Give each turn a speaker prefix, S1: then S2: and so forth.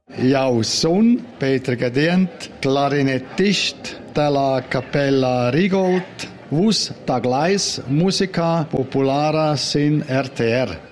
S1: Jeu sun Peter Gadient, clarinettist dalla Cappella Rigold, vus taglais musica populara sin RTR.